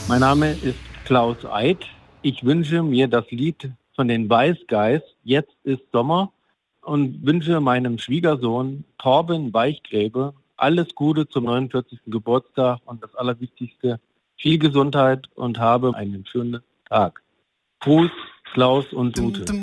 Mein Name ist Klaus Eid. Ich wünsche mir das Lied von den Wise Guys, Jetzt ist Sommer, und wünsche meinem Schwiegersohn Torben Weichgräbe alles Gute zum 49. Geburtstag und das Allerwichtigste, viel Gesundheit und habe einen schönen Tag. Gruß, Klaus und Ute.